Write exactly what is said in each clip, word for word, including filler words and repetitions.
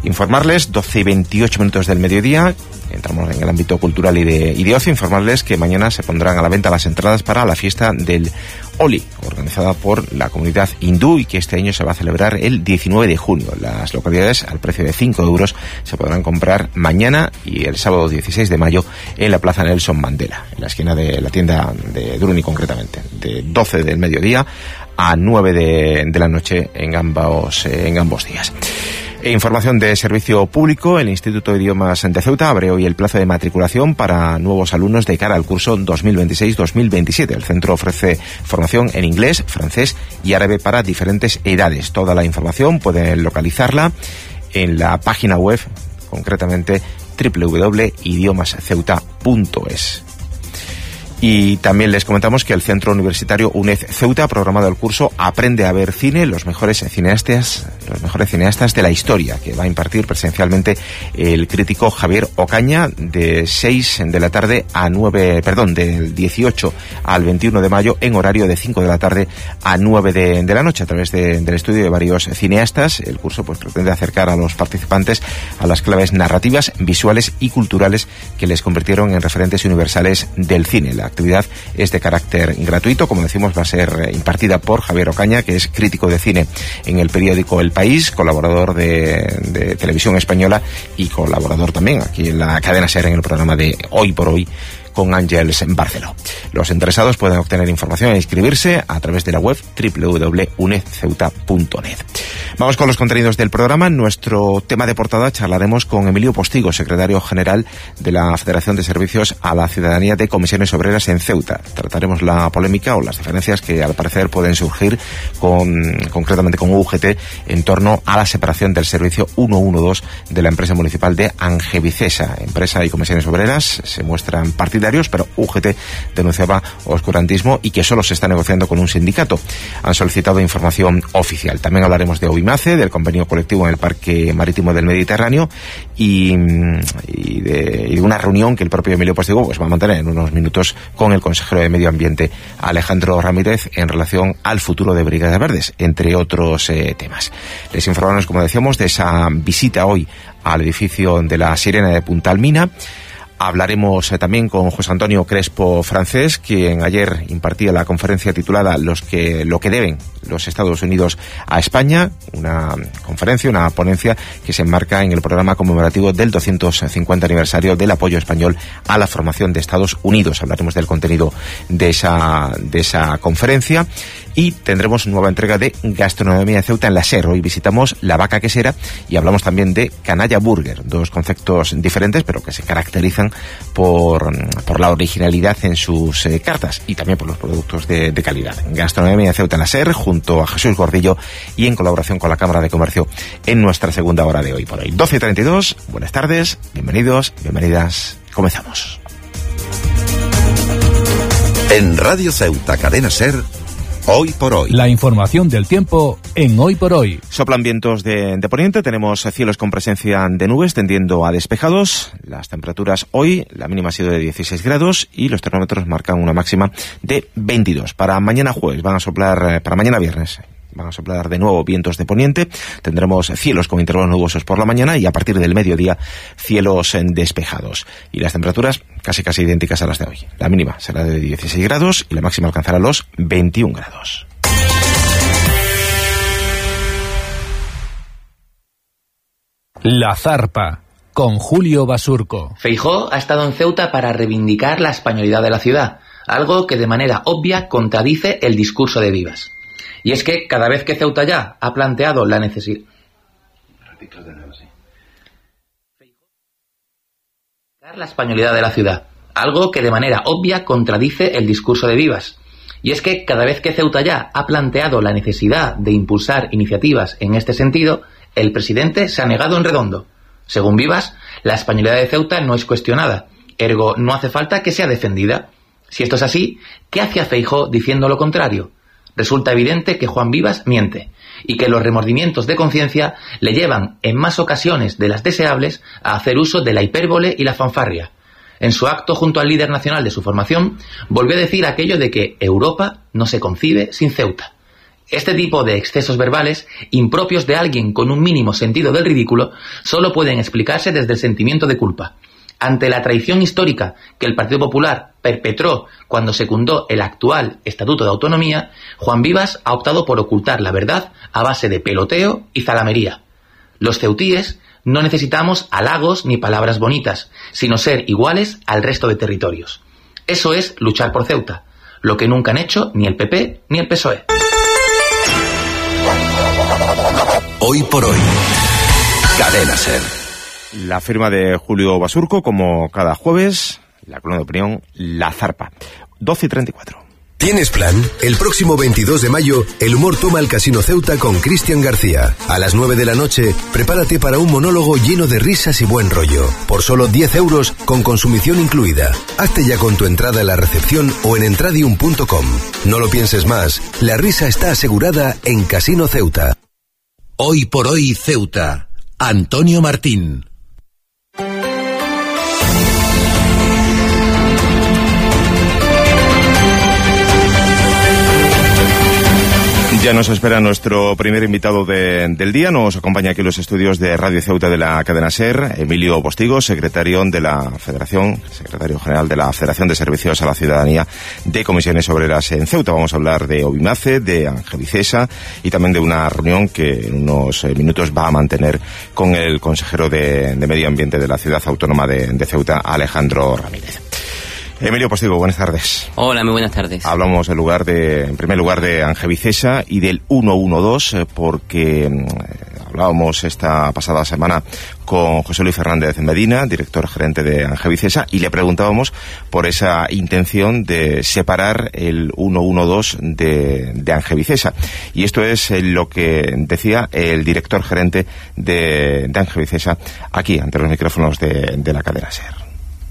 Informarles, doce y veintiocho minutos del mediodía, entramos en el ámbito cultural y de, y de ocio, informarles que mañana se pondrán a la venta las entradas para la fiesta del Holi, organizada por la comunidad hindú y que este año se va a celebrar el diecinueve de junio. Las localidades, al precio de cinco euros, se podrán comprar mañana y el sábado dieciséis de mayo en la Plaza Nelson Mandela, en la esquina de la tienda de Druni concretamente, de doce del mediodía a nueve de, de la noche en ambos, en ambos días. E información de servicio público, el Instituto de Idiomas de Ceuta abre hoy el plazo de matriculación para nuevos alumnos de cara al curso dos mil veintiséis dos mil veintisiete. El centro ofrece formación en inglés, francés y árabe para diferentes edades. Toda la información pueden localizarla en la página web, concretamente doble u doble u doble punto idiomas ceuta punto es. Y también les comentamos que el Centro Universitario UNED Ceuta ha programado el curso Aprende a ver cine, los mejores cineastas, los mejores cineastas de la historia, que va a impartir presencialmente el crítico Javier Ocaña de seis de la tarde a nueve, perdón, del dieciocho al veintiuno de mayo en horario de cinco de la tarde a nueve de, de la noche a través de, del estudio de varios cineastas. El curso pues pretende acercar a los participantes a las claves narrativas, visuales y culturales que les convirtieron en referentes universales del cine. La actividad es de carácter gratuito, como decimos, va a ser impartida por Javier Ocaña, que es crítico de cine en el periódico El País, colaborador de, de Televisión Española y colaborador también aquí en la cadena SER en el programa de Hoy por Hoy con Ángeles Barceló. Los interesados pueden obtener información e inscribirse a través de la web doble u doble u doble punto uned ceuta punto net. Vamos con los contenidos del programa. En nuestro tema de portada charlaremos con Emilio Postigo, secretario general de la Federación de Servicios a la Ciudadanía de Comisiones Obreras en Ceuta. Trataremos la polémica o las diferencias que al parecer pueden surgir con, concretamente con U G T en torno a la separación del servicio ciento doce de la empresa municipal de Angevicesa. Empresa y Comisiones Obreras se muestran partidarios, pero U G T denunciaba oscurantismo y que solo se está negociando con un sindicato. Han solicitado información oficial. También hablaremos de OBIMACE, del convenio colectivo en el Parque Marítimo del Mediterráneo y, y, de, y de una reunión que el propio Emilio Postigo pues, va a mantener en unos minutos con el consejero de Medio Ambiente, Alejandro Ramírez, en relación al futuro de Brigadas Verdes, entre otros eh, temas. Les informamos, como decíamos, de esa visita hoy al edificio de la Sirena de Punta Almina. Hablaremos eh, también con José Antonio Crespo Francés, quien ayer impartía la conferencia titulada Los que, lo que deben los Estados Unidos a España, una conferencia, una ponencia que se enmarca en el programa conmemorativo del doscientos cincuenta aniversario del apoyo español a la formación de Estados Unidos. Hablaremos del contenido de esa, de esa conferencia y tendremos nueva entrega de Gastronomía de Ceuta en la SER. Hoy visitamos La Vaca Quesera y hablamos también de Canalla Burger, dos conceptos diferentes pero que se caracterizan por, por la originalidad en sus eh, cartas y también por los productos de, de calidad. Gastronomía de Ceuta en la SER junto a Jesús Gordillo y en colaboración con la Cámara de Comercio en nuestra segunda hora de Hoy por Hoy. doce y treinta y dos, buenas tardes, bienvenidos, bienvenidas, comenzamos. En Radio Ceuta, Cadena SER, Hoy por Hoy. La información del tiempo en Hoy por Hoy. Soplan vientos de, de poniente, tenemos cielos con presencia de nubes tendiendo a despejados. Las temperaturas hoy, la mínima ha sido de dieciséis grados y los termómetros marcan una máxima de veintidós. Para mañana jueves van a soplar, para mañana viernes, van a soplar de nuevo vientos de poniente. Tendremos cielos con intervalos nubosos por la mañana y a partir del mediodía cielos despejados. Y las temperaturas casi casi idénticas a las de hoy. La mínima será de dieciséis grados y la máxima alcanzará los veintiún grados. La Zarpa, con Julio Basurco. Feijóo ha estado en Ceuta para reivindicar la españolidad de la ciudad, algo que de manera obvia contradice el discurso de Vivas. Y es que cada vez que Ceuta ya ha planteado la necesidad... Repito de nuevo, sí. La españolidad de la ciudad, algo que de manera obvia contradice el discurso de Vivas. Y es que cada vez que Ceuta ya ha planteado la necesidad de impulsar iniciativas en este sentido, el presidente se ha negado en redondo. Según Vivas, la españolidad de Ceuta no es cuestionada, ergo no hace falta que sea defendida. Si esto es así, ¿qué hacía Feijóo diciendo lo contrario? Resulta evidente que Juan Vivas miente y que los remordimientos de conciencia le llevan en más ocasiones de las deseables a hacer uso de la hipérbole y la fanfarria. En su acto junto al líder nacional de su formación, volvió a decir aquello de que Europa no se concibe sin Ceuta. Este tipo de excesos verbales, impropios de alguien con un mínimo sentido del ridículo, solo pueden explicarse desde el sentimiento de culpa. Ante la traición histórica que el Partido Popular perpetró cuando secundó el actual Estatuto de Autonomía, Juan Vivas ha optado por ocultar la verdad a base de peloteo y zalamería. Los ceutíes no necesitamos halagos ni palabras bonitas, sino ser iguales al resto de territorios. Eso es luchar por Ceuta, lo que nunca han hecho ni el P P ni el P S O E. Hoy por hoy, Cadena SER. La firma de Julio Basurco, como cada jueves, la columna de opinión, La Zarpa, doce y treinta y cuatro. ¿Tienes plan? El próximo veintidós de mayo, el humor toma el Casino Ceuta con Cristian García. A las nueve de la noche, prepárate para un monólogo lleno de risas y buen rollo. Por solo diez euros, con consumición incluida. Hazte ya con tu entrada en la recepción o en entradium punto com. No lo pienses más, la risa está asegurada en Casino Ceuta. Hoy por hoy, Ceuta. Antonio Martín. Ya nos espera nuestro primer invitado de, del día. Nos acompaña aquí en los estudios de Radio Ceuta de la cadena SER, Emilio Postigo, secretario de la Federación, secretario general de la Federación de Servicios a la Ciudadanía de Comisiones Obreras en Ceuta. Vamos a hablar de Obimace, de Angevicesa y también de una reunión que en unos minutos va a mantener con el consejero de, de Medio Ambiente de la Ciudad Autónoma de, de Ceuta, Alejandro Ramírez. Emilio Postigo, buenas tardes. Hola, muy buenas tardes. Hablamos en lugar de, en primer lugar de Angevicesa y del ciento doce, porque eh, hablábamos esta pasada semana con José Luis Fernández Medina, director gerente de Angevicesa, y le preguntábamos por esa intención de separar el ciento doce de, de Angevicesa. Y esto es lo que decía el director gerente de, de Angevicesa aquí, ante los micrófonos de, de la cadena SER.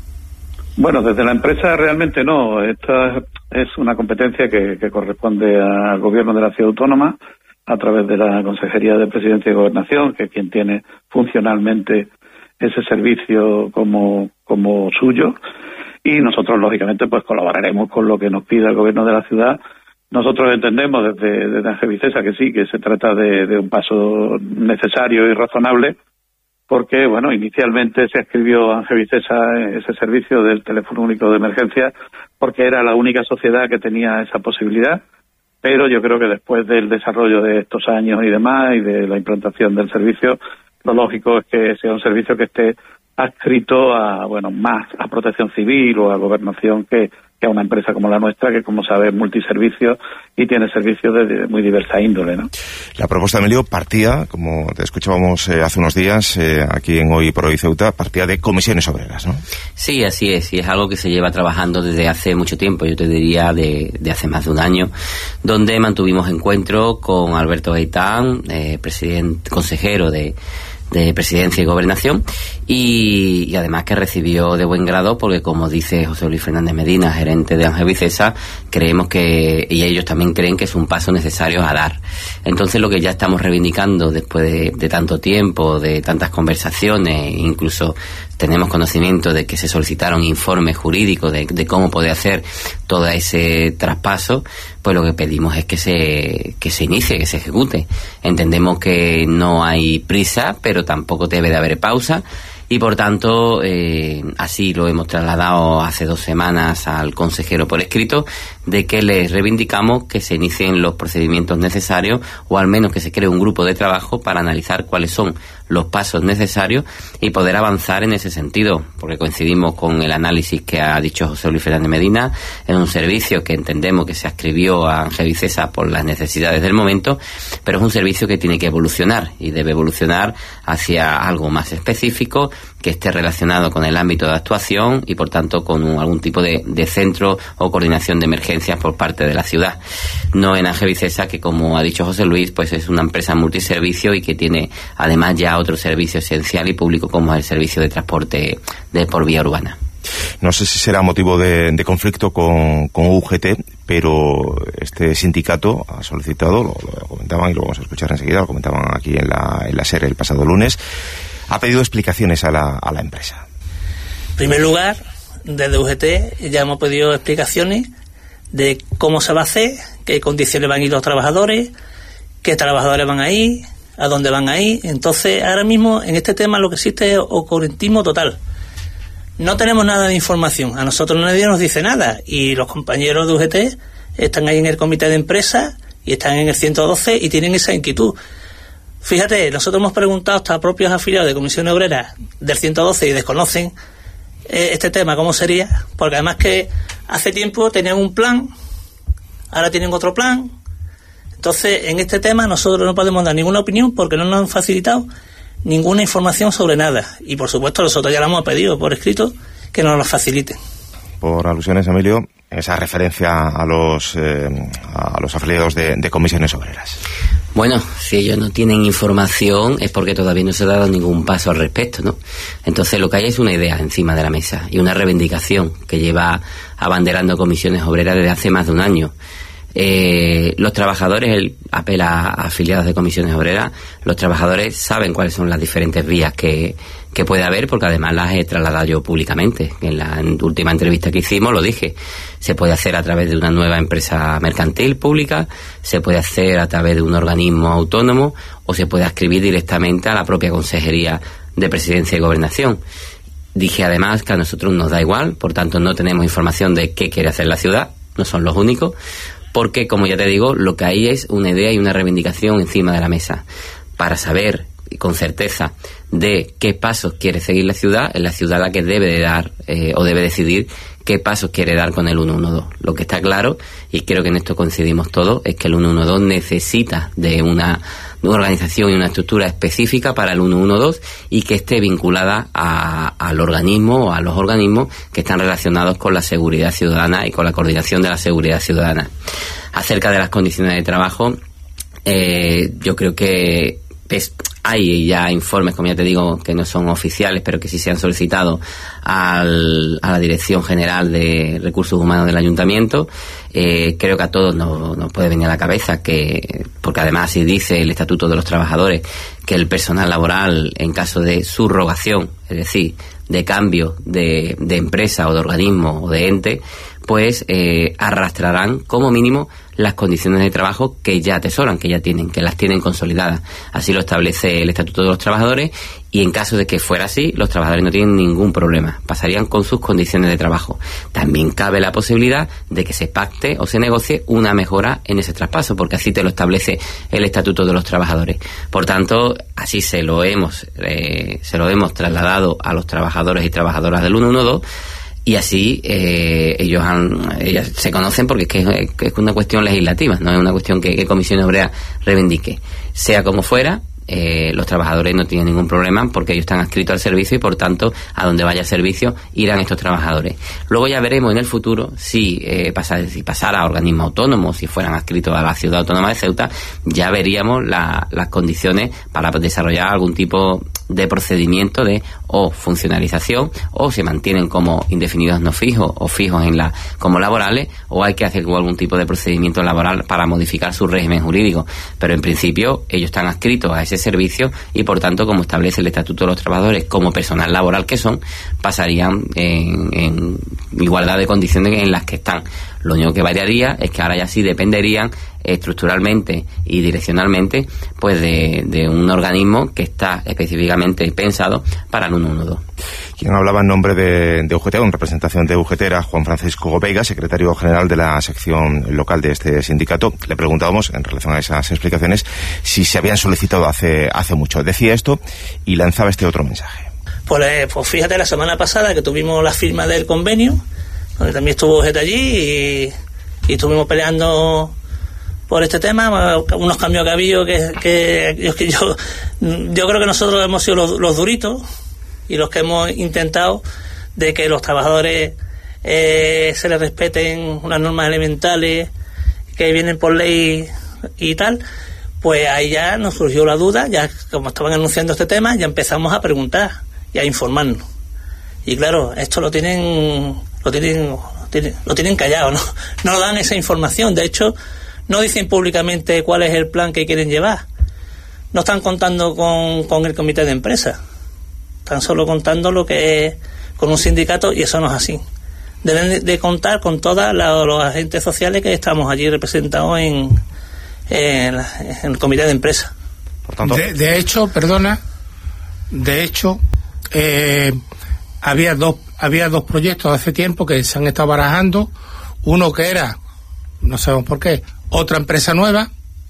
Bueno, desde la empresa realmente no. Esta es una competencia que, que corresponde al Gobierno de la Ciudad Autónoma a través de la Consejería de Presidencia y Gobernación, que es quien tiene funcionalmente ese servicio como, como suyo. Y nosotros, lógicamente, pues colaboraremos con lo que nos pida el Gobierno de la ciudad. Nosotros entendemos desde, desde Angevicesa que sí, que se trata de, de un paso necesario y razonable, porque, bueno, inicialmente se adscribió a Angevicesa ese servicio del teléfono único de emergencia porque era la única sociedad que tenía esa posibilidad, pero yo creo que después del desarrollo de estos años y demás y de la implantación del servicio, lo lógico es que sea un servicio que esté adscrito a, bueno, más a Protección Civil o a Gobernación que, que a una empresa como la nuestra, que como sabes es multiservicio y tiene servicios de, de muy diversa índole, ¿no? La propuesta de Emilio partía, como te escuchábamos eh, hace unos días, eh, aquí en Hoy por Hoy Ceuta, partía de comisiones obreras, ¿no? Sí, así es, y es algo que se lleva trabajando desde hace mucho tiempo, yo te diría de, de hace más de un año, donde mantuvimos encuentro con Alberto Gaitán, eh, presidente, consejero de de Presidencia y Gobernación, y, y además que recibió de buen grado, porque como dice José Luis Fernández Medina, gerente de Angevicesa, creemos que, y ellos también creen que es un paso necesario a dar. Entonces lo que ya estamos reivindicando después de, de tanto tiempo, de tantas conversaciones, incluso tenemos conocimiento de que se solicitaron informes jurídicos de, de cómo poder hacer todo ese traspaso, pues lo que pedimos es que se que se inicie, que se ejecute. Entendemos que no hay prisa, pero tampoco debe de haber pausa, y por tanto eh, así lo hemos trasladado hace dos semanas al consejero por escrito, de que les reivindicamos que se inicien los procedimientos necesarios, o al menos que se cree un grupo de trabajo para analizar cuáles son los pasos necesarios y poder avanzar en ese sentido, porque coincidimos con el análisis que ha dicho José Luis Fernández Medina. Es un servicio que entendemos que se adscribió a Angevicesa por las necesidades del momento, pero es un servicio que tiene que evolucionar y debe evolucionar hacia algo más específico, que esté relacionado con el ámbito de actuación y por tanto con un, algún tipo de, de centro o coordinación de emergencias por parte de la ciudad. No en Angevicesa, que como ha dicho José Luis, pues es una empresa multiservicio y que tiene además ya otro servicio esencial y público como es el servicio de transporte de por vía urbana. No sé si será motivo de, de conflicto con, con U G T, pero este sindicato ha solicitado, lo, lo comentaban y lo vamos a escuchar enseguida, lo comentaban aquí en la, en la SER el pasado lunes, ha pedido explicaciones a la, a la empresa. En primer lugar, desde U G T ya hemos pedido explicaciones de cómo se va a hacer, qué condiciones van a ir los trabajadores, qué trabajadores van a ir, a dónde van a ir. Entonces, ahora mismo en este tema lo que existe es oscurantismo total. No tenemos nada de información, a nosotros nadie nos dice nada, y los compañeros de U G T están ahí en el comité de empresa y están en el ciento doce y tienen esa inquietud. Fíjate, nosotros hemos preguntado hasta a propios afiliados de comisiones obreras del ciento doce y desconocen eh, este tema, cómo sería, porque además que hace tiempo tenían un plan, ahora tienen otro plan. Entonces, en este tema nosotros no podemos dar ninguna opinión porque no nos han facilitado ninguna información sobre nada. Y por supuesto nosotros ya lo hemos pedido por escrito que nos lo faciliten. Por alusiones, Emilio, esa referencia a los eh, a los afiliados de, de comisiones obreras. Bueno, si ellos no tienen información es porque todavía no se ha dado ningún paso al respecto, ¿no? Entonces lo que hay es una idea encima de la mesa y una reivindicación que lleva abanderando comisiones obreras desde hace más de un año. Eh, los trabajadores, él apela a afiliados de comisiones obreras, los trabajadores saben cuáles son las diferentes vías que, que puede haber, porque además las he trasladado yo públicamente. En la última entrevista que hicimos lo dije, se puede hacer a través de una nueva empresa mercantil pública, se puede hacer a través de un organismo autónomo o se puede adscribir directamente a la propia Consejería de Presidencia y Gobernación. Dije además que a nosotros nos da igual, por tanto no tenemos información de qué quiere hacer la ciudad, no son los únicos, porque, como ya te digo, lo que hay es una idea y una reivindicación encima de la mesa. Para saber con certeza de qué pasos quiere seguir la ciudad, es la ciudad la que debe de dar eh, o debe decidir qué pasos quiere dar con el ciento doce. Lo que está claro, y creo que en esto coincidimos todos, es que el ciento doce necesita de una, de una organización y una estructura específica para el ciento doce y que esté vinculada a, al organismo o a los organismos que están relacionados con la seguridad ciudadana y con la coordinación de la seguridad ciudadana. Acerca de las condiciones de trabajo, eh, yo creo que es, hay ya informes, como ya te digo, que no son oficiales, pero que sí se han solicitado al, a la Dirección General de Recursos Humanos del Ayuntamiento. Eh, creo que a todos nos, nos puede venir a la cabeza que, porque además así dice el Estatuto de los Trabajadores, que el personal laboral, en caso de subrogación, es decir, de cambio de, de empresa o de organismo o de ente, pues eh, arrastrarán como mínimo las condiciones de trabajo que ya atesoran, que ya tienen, que las tienen consolidadas. Así lo establece el Estatuto de los Trabajadores, y en caso de que fuera así, los trabajadores no tienen ningún problema, pasarían con sus condiciones de trabajo. También cabe la posibilidad de que se pacte o se negocie una mejora en ese traspaso, porque así te lo establece el Estatuto de los Trabajadores. Por tanto, así se lo hemos eh, se lo hemos trasladado a los trabajadores y trabajadoras del ciento doce. Y así eh, ellos han, ellas se conocen porque es que es, que es una cuestión legislativa, no es una cuestión que, que Comisión Obrera reivindique. Sea como fuera, eh, los trabajadores no tienen ningún problema porque ellos están adscritos al servicio y por tanto a donde vaya el servicio irán estos trabajadores. Luego ya veremos en el futuro si, eh, pasa, si pasara a organismos autónomos, si fueran adscritos a la Ciudad Autónoma de Ceuta, ya veríamos la, las condiciones para desarrollar algún tipo de procedimiento de o funcionalización, o se mantienen como indefinidos no fijos o fijos en la como laborales, o hay que hacer algún tipo de procedimiento laboral para modificar su régimen jurídico. Pero en principio ellos están adscritos a ese servicio y por tanto, como establece el Estatuto de los Trabajadores, como personal laboral que son, pasarían en, en igualdad de condiciones en las que están. Lo único que variaría es que ahora ya sí dependerían estructuralmente y direccionalmente pues de, de un organismo que está específicamente pensado para el ciento doce. Quien hablaba en nombre de, de U G T, en representación de U G T, era Juan Francisco Veiga, secretario general de la sección local de este sindicato. Le preguntábamos, en relación a esas explicaciones, si se habían solicitado hace, hace mucho. Decía esto y lanzaba este otro mensaje. Pues, eh, pues fíjate, la semana pasada que tuvimos la firma del convenio, donde también estuvo U G T allí y, y estuvimos peleando por este tema, unos cambios que ha habido que, que, que yo, yo creo que nosotros hemos sido los, los duritos y los que hemos intentado de que los trabajadores eh, se les respeten unas normas elementales que vienen por ley y tal. Pues ahí ya nos surgió la duda, ya como estaban anunciando este tema, ya empezamos a preguntar y a informarnos. Y claro, esto lo tienen lo tienen lo tienen, lo tienen callado, ¿no? No dan esa información. De hecho, no dicen públicamente cuál es el plan que quieren llevar. No están contando con, con el comité de empresa. Están solo contando lo que es con un sindicato, y eso no es así. deben de, de contar con todos los agentes sociales que estamos allí representados en, en, la, en el comité de empresa. Por tanto, de, de hecho, perdona, de hecho, eh, había dos había dos proyectos hace tiempo que se han estado barajando. Uno que era, no sabemos por qué, otra empresa nueva,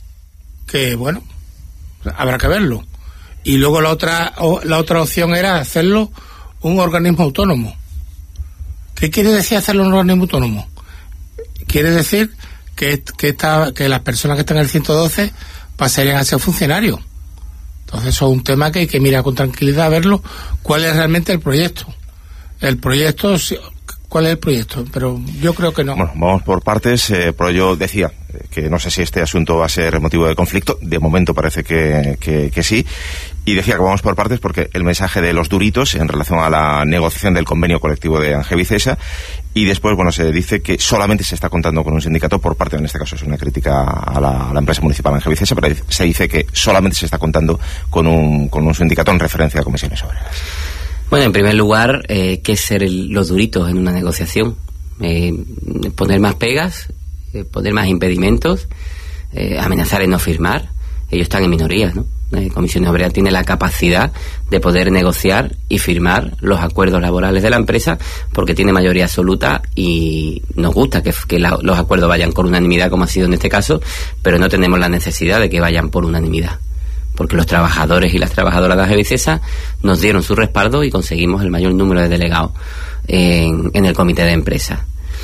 que bueno, habrá que verlo. Y luego la otra la otra opción era hacerlo un organismo autónomo. ¿Qué quiere decir hacerlo un organismo autónomo? Quiere decir que que, esta, que las personas que están en el ciento doce pasarían a ser funcionarios. Entonces eso es un tema que hay que mirar con tranquilidad a verlo, cuál es realmente el proyecto. El proyecto, ¿cuál es el proyecto? Pero yo creo que no. Bueno, vamos por partes. Eh, pero yo decía que no sé si este asunto va a ser motivo de conflicto. De momento parece que, que, que sí. Y decía que vamos por partes porque el mensaje de los duritos en relación a la negociación del convenio colectivo de Angevicesa, y después, bueno, se dice que solamente se está contando con un sindicato por parte, en este caso es una crítica a la, a la empresa municipal Angevicesa, pero se dice que solamente se está contando con un, con un sindicato en referencia a comisiones obreras. Bueno, en primer lugar, eh, ¿qué es ser el, los duritos en una negociación? Eh, poner más pegas, eh, poner más impedimentos, eh, amenazar en no firmar. Ellos están en minorías, ¿no? Eh, Comisiones Obreras tiene la capacidad de poder negociar y firmar los acuerdos laborales de la empresa porque tiene mayoría absoluta, y nos gusta que, que la, los acuerdos vayan por unanimidad, como ha sido en este caso, pero no tenemos la necesidad de que vayan por unanimidad, porque los trabajadores y las trabajadoras de Angevicesa nos dieron su respaldo y conseguimos el mayor número de delegados en, en el comité de empresa.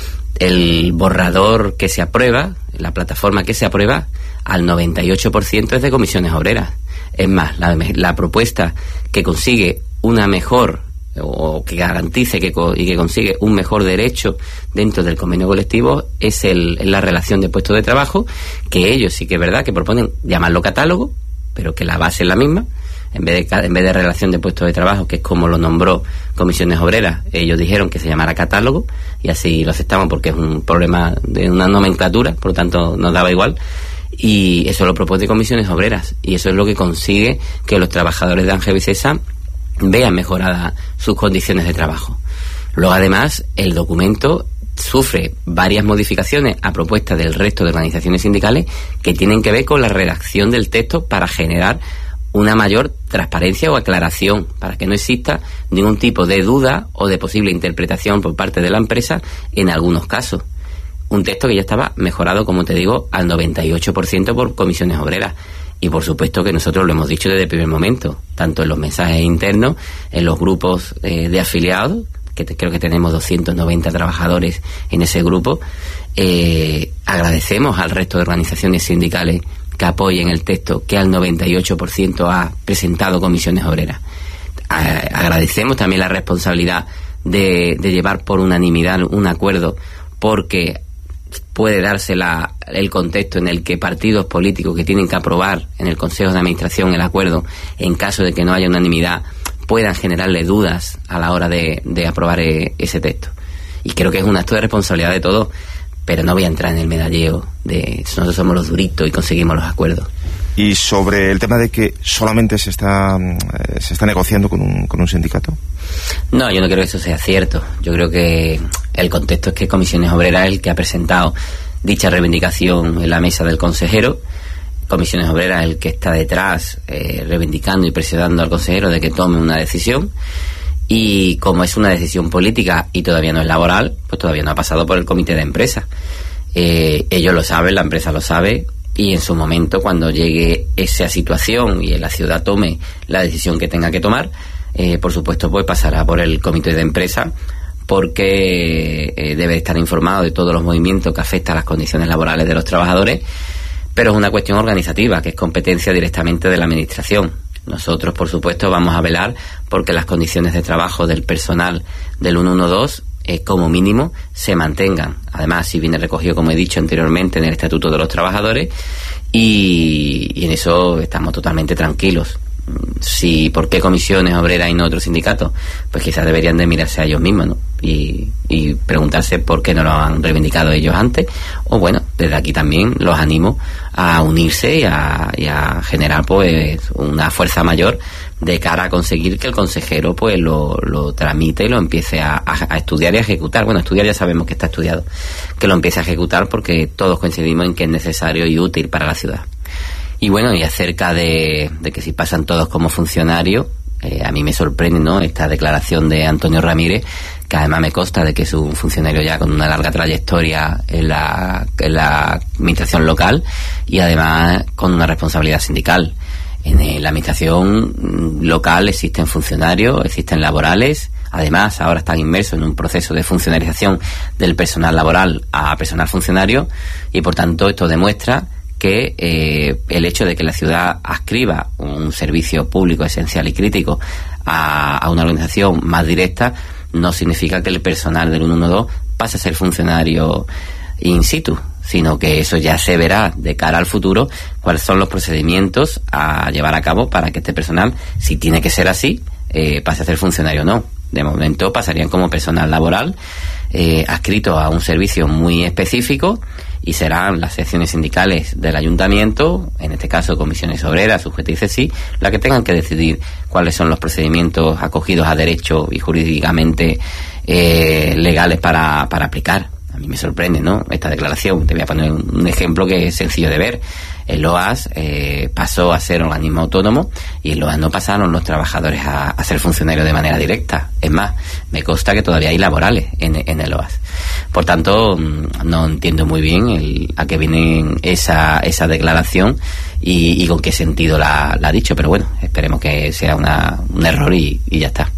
El borrador que se aprueba, la plataforma que se aprueba, al noventa y ocho por ciento es de comisiones obreras. Es más, la, la propuesta que consigue una mejor, o que garantice que, y que consigue un mejor derecho dentro del convenio colectivo es el, la relación de puestos de trabajo, que ellos sí que es verdad que proponen llamarlo catálogo, pero que la base es la misma. En vez de, en vez de relación de puestos de trabajo, que es como lo nombró Comisiones Obreras, ellos dijeron que se llamara catálogo, y así lo aceptamos porque es un problema de una nomenclatura, por lo tanto nos daba igual, y eso lo propone Comisiones Obreras, y eso es lo que consigue que los trabajadores de Angevicesa vean mejoradas sus condiciones de trabajo. Luego, además, el documento sufre varias modificaciones a propuesta del resto de organizaciones sindicales que tienen que ver con la redacción del texto para generar una mayor transparencia o aclaración, para que no exista ningún tipo de duda o de posible interpretación por parte de la empresa en algunos casos. Un texto que ya estaba mejorado, como te digo, al noventa y ocho por ciento por Comisiones Obreras. Y por supuesto que nosotros lo hemos dicho desde el primer momento, tanto en los mensajes internos, en los grupos eh, de afiliados, que te, creo que tenemos doscientos noventa trabajadores en ese grupo. Eh, agradecemos al resto de organizaciones sindicales que apoyen el texto que al noventa y ocho por ciento ha presentado Comisiones Obreras. A, agradecemos también la responsabilidad de, de llevar por unanimidad un acuerdo, porque puede darse la, el contexto en el que partidos políticos que tienen que aprobar en el Consejo de Administración el acuerdo, en caso de que no haya unanimidad, puedan generarle dudas a la hora de, de aprobar e, ese texto. Y creo que es un acto de responsabilidad de todos, pero no voy a entrar en el medalleo de nosotros somos los duritos y conseguimos los acuerdos. Y sobre el tema de que solamente se está eh, se está negociando con un, con un sindicato. No, yo no creo que eso sea cierto. Yo creo que el contexto es que Comisiones Obreras es el que ha presentado dicha reivindicación en la mesa del consejero. Comisiones Obreras es el que está detrás eh, reivindicando y presionando al consejero de que tome una decisión. Y como es una decisión política y todavía no es laboral, pues todavía no ha pasado por el comité de empresa. Eh, ellos lo saben, la empresa lo sabe, y en su momento, cuando llegue esa situación y la ciudad tome la decisión que tenga que tomar, eh, por supuesto pues pasará por el comité de empresa, porque eh, debe estar informado de todos los movimientos que afectan a las condiciones laborales de los trabajadores, pero es una cuestión organizativa que es competencia directamente de la administración. Nosotros, por supuesto, vamos a velar porque las condiciones de trabajo del personal del ciento doce, eh, como mínimo, se mantengan. Además, si viene recogido, como he dicho anteriormente, en el Estatuto de los Trabajadores, y, y en eso estamos totalmente tranquilos. si ¿por qué comisiones obreras y no otros sindicatos? Pues quizás deberían de mirarse a ellos mismos, ¿no? Y, y preguntarse por qué no lo han reivindicado ellos antes. O bueno, desde aquí también los animo a unirse y a, y a generar pues una fuerza mayor de cara a conseguir que el consejero pues lo, lo tramite y lo empiece a, a, a estudiar y a ejecutar. Bueno, estudiar ya sabemos que está estudiado, que lo empiece a ejecutar, porque todos coincidimos en que es necesario y útil para la ciudad. Y bueno, y acerca de, de que si pasan todos como funcionarios, eh, a mí me sorprende, ¿no?, esta declaración de Antonio Ramírez, que además me consta de que es un funcionario ya con una larga trayectoria en la, en la administración local y además con una responsabilidad sindical. En la administración local existen funcionarios, existen laborales. Además, ahora están inmersos en un proceso de funcionarización del personal laboral a personal funcionario, y por tanto esto demuestra que eh, el hecho de que la ciudad adscriba un servicio público esencial y crítico a, a una organización más directa no significa que el personal del ciento doce pase a ser funcionario in situ, sino que eso ya se verá de cara al futuro cuáles son los procedimientos a llevar a cabo para que este personal, si tiene que ser así, eh, pase a ser funcionario o no. De momento pasarían como personal laboral eh, adscrito a un servicio muy específico, y serán las secciones sindicales del ayuntamiento, en este caso comisiones obreras, U G T y C S I, las que tengan que decidir cuáles son los procedimientos acogidos a derecho y jurídicamente eh, legales para, para aplicar. A mí me sorprende, ¿no?, esta declaración. Te voy a poner un ejemplo que es sencillo de ver. El O A S eh, pasó a ser organismo autónomo, y el O A S no pasaron los trabajadores a, a ser funcionarios de manera directa. Es más, me consta que todavía hay laborales en, en el O A S. Por tanto, no entiendo muy bien el, a qué viene esa, esa declaración y, y con qué sentido la, la ha dicho. Pero bueno, esperemos que sea una, un error y, y ya está.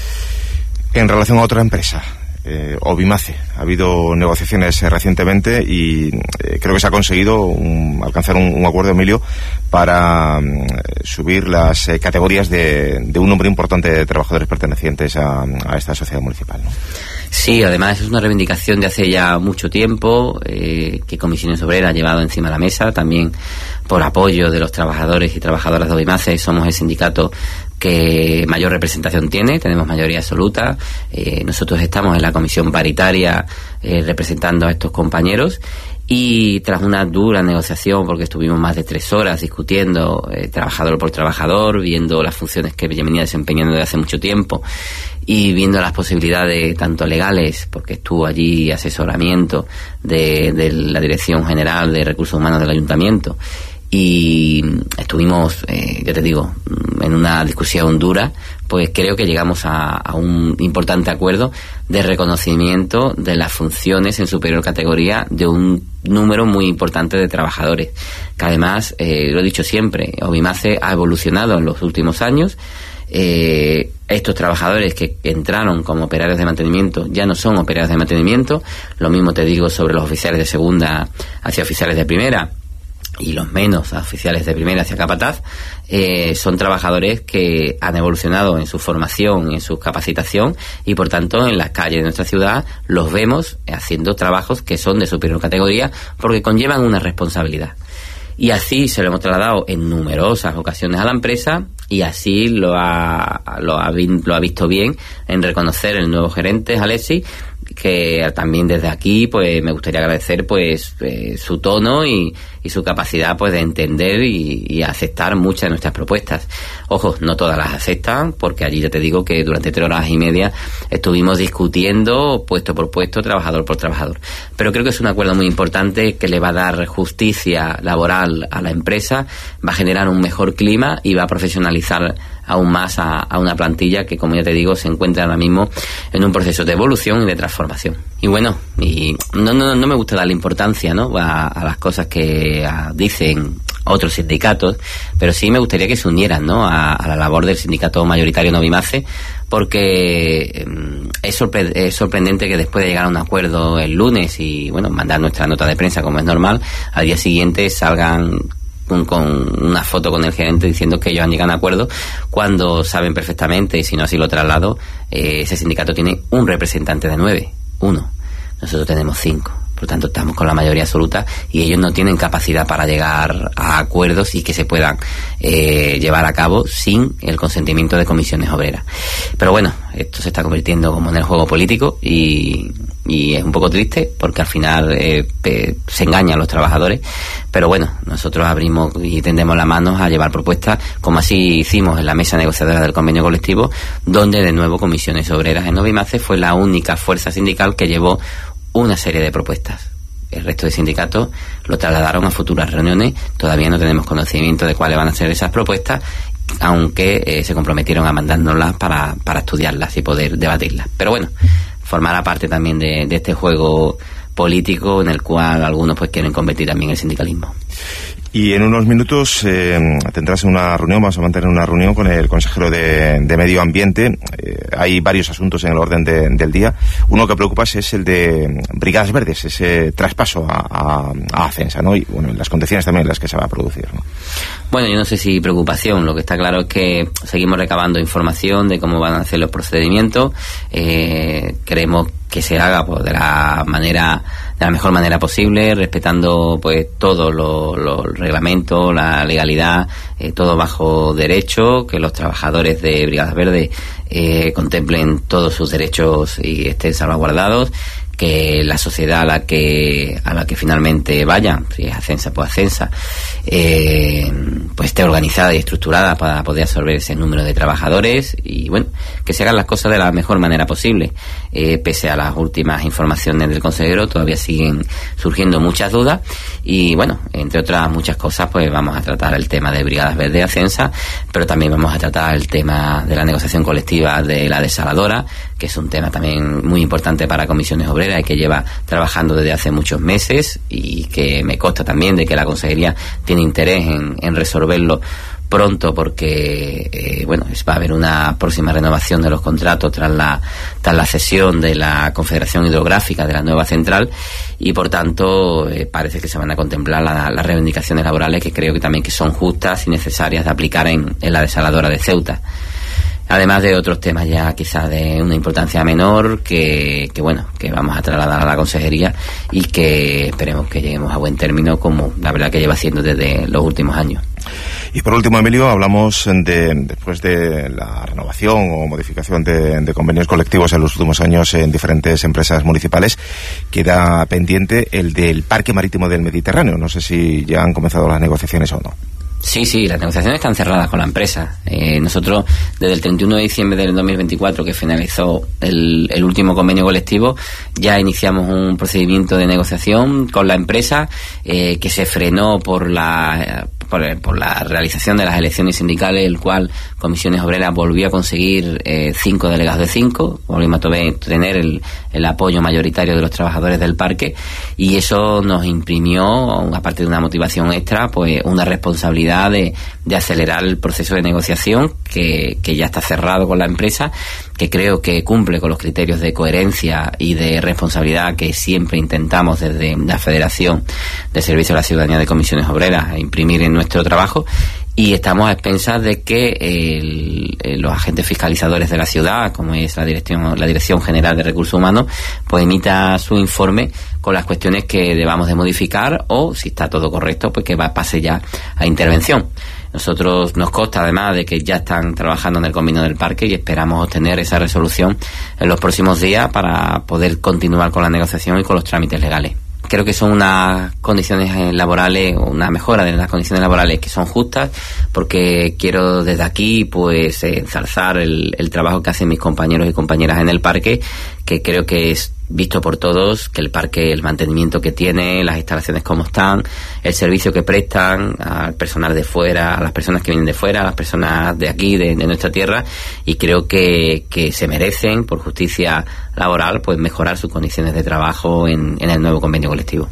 En relación a otra empresa, Eh, Obimace, ha habido negociaciones eh, recientemente y eh, creo que se ha conseguido un, alcanzar un, un acuerdo, Emilio, para um, subir las eh, categorías de, de un número importante de trabajadores pertenecientes a, a esta sociedad municipal, ¿no? Sí, además es una reivindicación de hace ya mucho tiempo eh, que Comisiones Obreras ha llevado encima de la mesa, también por apoyo de los trabajadores y trabajadoras de Obimace. Somos el sindicato que mayor representación tiene, tenemos mayoría absoluta. Eh, nosotros estamos en la comisión paritaria eh, representando a estos compañeros, y tras una dura negociación, porque estuvimos más de tres horas discutiendo eh, trabajador por trabajador, viendo las funciones que venía desempeñando desde hace mucho tiempo y viendo las posibilidades tanto legales, porque estuvo allí asesoramiento de, de la Dirección General de Recursos Humanos del Ayuntamiento, y estuvimos, eh, yo te digo, en una discusión dura, pues creo que llegamos a, a un importante acuerdo de reconocimiento de las funciones en superior categoría de un número muy importante de trabajadores, que además, eh, lo he dicho siempre, Obimace ha evolucionado en los últimos años. Eh, estos trabajadores que entraron como operarios de mantenimiento ya no son operarios de mantenimiento. Lo mismo te digo sobre los oficiales de segunda hacia oficiales de primera, y los menos oficiales de primera hacia capataz. Eh, son trabajadores que han evolucionado en su formación y en su capacitación, y por tanto en las calles de nuestra ciudad los vemos haciendo trabajos que son de superior categoría, porque conllevan una responsabilidad. Y así se lo hemos trasladado en numerosas ocasiones a la empresa, y así lo ha, lo ha, lo ha visto bien en reconocer el nuevo gerente, Alexis, que también desde aquí pues me gustaría agradecer pues eh, su tono y, y su capacidad pues de entender y, y aceptar muchas de nuestras propuestas. Ojo, no todas las aceptan, porque allí ya te digo que durante tres horas y media estuvimos discutiendo puesto por puesto, trabajador por trabajador. Pero creo que es un acuerdo muy importante que le va a dar justicia laboral a la empresa, va a generar un mejor clima y va a profesionalizar aún más a, a una plantilla que, como ya te digo, se encuentra ahora mismo en un proceso de evolución y de transformación. Y bueno, y no, no, no me gusta darle importancia, ¿no?, a, a las cosas que a, dicen otros sindicatos, pero sí me gustaría que se unieran, ¿no?, a, a la labor del sindicato mayoritario en Obimace, porque eh, es, sorpre- es sorprendente que después de llegar a un acuerdo el lunes y, bueno, mandar nuestra nota de prensa como es normal, al día siguiente salgan con, con una foto con el gerente diciendo que ellos han llegado a un acuerdo, cuando saben perfectamente, y si no así lo traslado, eh, ese sindicato tiene un representante de nueve, uno. Nosotros tenemos cinco. por lo tanto estamos con la mayoría absoluta y ellos no tienen capacidad para llegar a acuerdos y que se puedan eh, llevar a cabo sin el consentimiento de comisiones obreras. Pero bueno, esto se está convirtiendo como en el juego político y, y es un poco triste porque al final eh, pe, se engañan los trabajadores, pero bueno, nosotros abrimos y tendemos las manos a llevar propuestas como así hicimos en la mesa negociadora del convenio colectivo, donde de nuevo comisiones obreras en Novimace fue la única fuerza sindical que llevó una serie de propuestas. El resto de sindicatos lo trasladaron a futuras reuniones. Todavía no tenemos conocimiento de cuáles van a ser esas propuestas, aunque eh, se comprometieron a mandárnoslas para, para estudiarlas y poder debatirlas. Pero bueno, formará parte también de, de este juego político en el cual algunos pues quieren convertir también el sindicalismo. Y en unos minutos eh, tendrás una reunión, vamos a mantener una reunión con el consejero de, de Medio Ambiente. Eh, hay varios asuntos en el orden de, del día. Uno que preocupa es el de Brigadas Verdes, ese traspaso a, a, a Acensa, ¿no? Y bueno, las condiciones también en las que se va a producir, ¿no? Bueno, yo no sé si preocupación. Lo que está claro es que seguimos recabando información de cómo van a hacer los procedimientos. Eh, queremos que se haga pues, de la manera de la mejor manera posible, respetando pues todos los lo reglamentos, la legalidad, eh, todo bajo derecho, que los trabajadores de Brigadas Verdes eh, contemplen todos sus derechos y estén salvaguardados, que la sociedad a la que a la que finalmente vayan, si es Acensa pues Acensa, eh, pues esté organizada y estructurada para poder absorber ese número de trabajadores y bueno, que se hagan las cosas de la mejor manera posible. Eh, pese a las últimas informaciones del consejero, todavía siguen surgiendo muchas dudas y bueno, entre otras muchas cosas, pues vamos a tratar el tema de Brigadas Verdes Acensa, pero también vamos a tratar el tema de la negociación colectiva de la desaladora, que es un tema también muy importante para comisiones obreras y que lleva trabajando desde hace muchos meses y que me consta también de que la consejería tiene interés en, en resolverlo pronto porque eh, bueno, va a haber una próxima renovación de los contratos tras la tras la cesión de la Confederación Hidrográfica de la nueva central y por tanto eh, parece que se van a contemplar la, las reivindicaciones laborales que creo que también que son justas y necesarias de aplicar en, en la desaladora de Ceuta. Además de otros temas ya quizás de una importancia menor que, que bueno, que vamos a trasladar a la consejería y que esperemos que lleguemos a buen término como la verdad que lleva haciendo desde los últimos años. Y por último, Emilio, hablamos de, después de la renovación o modificación de, de convenios colectivos en los últimos años en diferentes empresas municipales, queda pendiente el del Parque Marítimo del Mediterráneo. No sé si ya han comenzado las negociaciones o no. Sí, sí, las negociaciones están cerradas con la empresa. Eh, nosotros, desde el treinta y uno de diciembre del dos mil veinticuatro, que finalizó el, el último convenio colectivo, ya iniciamos un procedimiento de negociación con la empresa eh, que se frenó por la... Por, por la realización de las elecciones sindicales, el cual Comisiones Obreras volvió a conseguir eh, cinco delegados de cinco, volvimos a tener el, el apoyo mayoritario de los trabajadores del parque y eso nos imprimió, aparte de una motivación extra, pues una responsabilidad de, de acelerar el proceso de negociación que, que ya está cerrado con la empresa, que creo que cumple con los criterios de coherencia y de responsabilidad que siempre intentamos desde la Federación de Servicio a la Ciudadanía de Comisiones Obreras a imprimir en nuestro trabajo y estamos a expensas de que el, el, los agentes fiscalizadores de la ciudad, como es la dirección la Dirección General de Recursos Humanos, pues emita su informe con las cuestiones que debamos de modificar o, si está todo correcto, pues que va, pase ya a intervención. Nosotros nos consta además de que ya están trabajando en el convenio del parque y esperamos obtener esa resolución en los próximos días para poder continuar con la negociación y con los trámites legales. Creo que son unas condiciones laborales, una mejora de las condiciones laborales que son justas, porque quiero desde aquí pues ensalzar el, el trabajo que hacen mis compañeros y compañeras en el parque, que creo que es visto por todos, que el parque, el mantenimiento que tiene, las instalaciones como están, el servicio que prestan al personal de fuera, a las personas que vienen de fuera, a las personas de aquí, de, de nuestra tierra, y creo que, que se merecen, por justicia laboral, pues mejorar sus condiciones de trabajo en, en el nuevo convenio colectivo.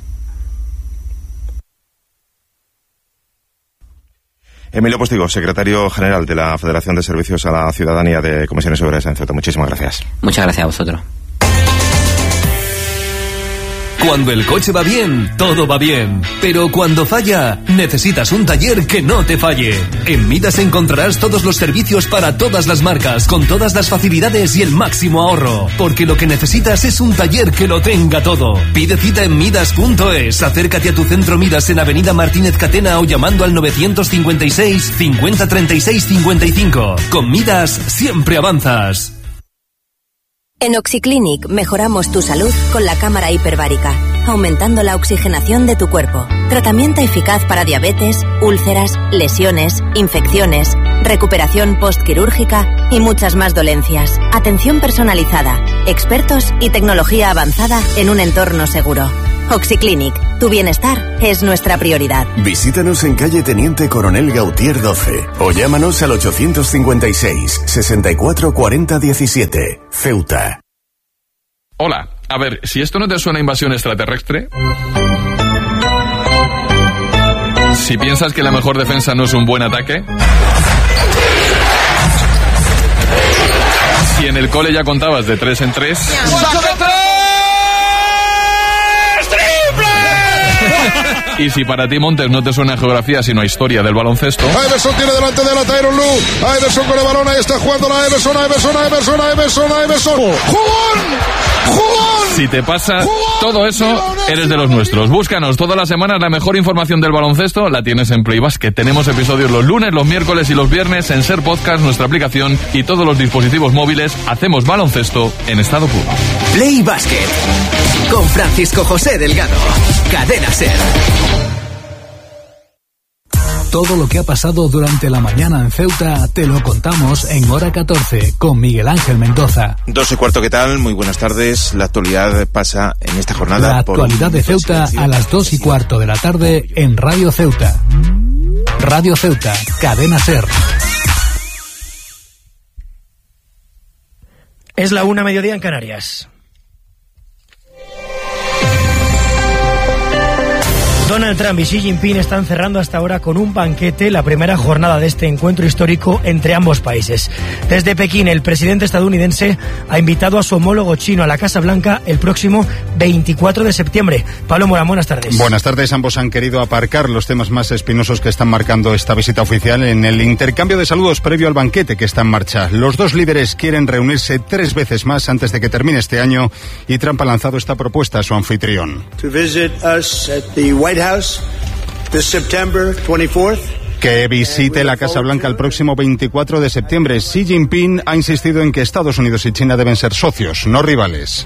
Emilio Postigo, secretario general de la Federación de Servicios a la Ciudadanía de Comisiones Obreras en Ceuta. Muchísimas gracias. Muchas gracias a vosotros. Cuando el coche va bien, todo va bien. Pero cuando falla, necesitas un taller que no te falle. En Midas encontrarás todos los servicios para todas las marcas, con todas las facilidades y el máximo ahorro. Porque lo que necesitas es un taller que lo tenga todo. Pide cita en midas punto es. Acércate a tu centro Midas en Avenida Martínez Catena o llamando al novecientos cincuenta y seis, cincuenta treinta y seis cincuenta y cinco. Con Midas siempre avanzas. En Oxiclinic mejoramos tu salud con la cámara hiperbárica, aumentando la oxigenación de tu cuerpo. Tratamiento eficaz para diabetes, úlceras, lesiones, infecciones, recuperación postquirúrgica y muchas más dolencias. Atención personalizada, expertos y tecnología avanzada en un entorno seguro. Oxiclinic, tu bienestar es nuestra prioridad. Visítanos en calle Teniente Coronel Gautier doce o llámanos al ochocientos cincuenta y seis, sesenta y cuatro cuarenta diecisiete. Ceuta. Hola, a ver, si esto no te suena a invasión extraterrestre... Si piensas que la mejor defensa no es un buen ataque... Si en el cole ya contabas de tres en tres... Y si para ti, Montes, no te suena a geografía sino a historia del baloncesto... Iverson tiene delante de la Tyronn Lue. Iverson con el balón, ahí está jugando la Iverson, Iverson, Iverson, Iverson, Iverson. ¡Jugón! ¡Jugón! Si te pasa todo eso, eres de los nuestros. Búscanos todas las semanas, la mejor información del baloncesto la tienes en Play Basket. Tenemos episodios los lunes, los miércoles y los viernes en Ser Podcast, nuestra aplicación y todos los dispositivos móviles. Hacemos baloncesto en estado puro. Play Basket con Francisco José Delgado. Cadena Ser. Todo lo que ha pasado durante la mañana en Ceuta te lo contamos en Hora catorce con Miguel Ángel Mendoza. Dos y cuarto, ¿qué tal? Muy buenas tardes. La actualidad pasa en esta jornada. La actualidad de Ceuta a las dos y cuarto de la tarde en Radio Ceuta. Radio Ceuta, Cadena Ser. Es la una, mediodía en Canarias. Donald Trump y Xi Jinping están cerrando hasta ahora con un banquete la primera jornada de este encuentro histórico entre ambos países. Desde Pekín, el presidente estadounidense ha invitado a su homólogo chino a la Casa Blanca el próximo veinticuatro de septiembre. Pablo Morán, buenas tardes. Buenas tardes. Ambos han querido aparcar los temas más espinosos que están marcando esta visita oficial en el intercambio de saludos previo al banquete que está en marcha. Los dos líderes quieren reunirse tres veces más antes de que termine este año y Trump ha lanzado esta propuesta a su anfitrión. To visit us at the White House this September twenty-fourth. Que visite la Casa Blanca el próximo veinticuatro de septiembre. Xi Jinping ha insistido en que Estados Unidos y China deben ser socios, no rivales.